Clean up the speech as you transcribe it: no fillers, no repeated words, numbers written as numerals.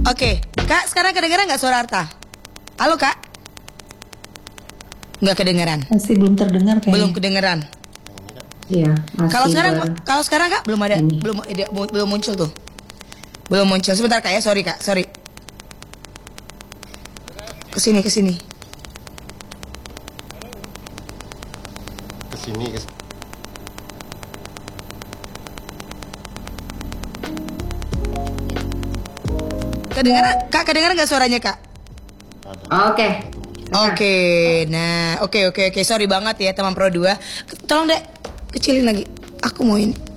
Oke, Kak, sekarang kedengeran nggak suara Arta? Halo, Kak? Nggak kedengeran. Masih belum terdengar kayaknya. Belum kedengeran. Iya, masih. Kalau sekarang Kak belum ada, Ini. belum muncul tuh. Belum muncul. Sebentar Kak ya, sorry Kak, sorry. Kesini. Kesini. Kedengeran, Kak, kedengeran nggak suaranya Kak? Oke. Oke, nah, oke, sorry banget ya teman Pro 2. Tolong dek, kecilin lagi. Aku mau ini.